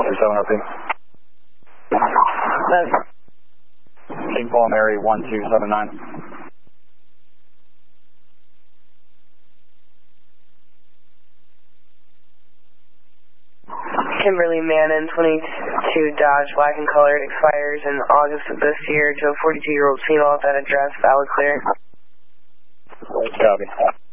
127 RP. King Paul Mary 1279. Kimberly Mannon, 22 Dodge, black and colored, expires in August of this year to a 42-year-old female at that address, valid clear. Copy.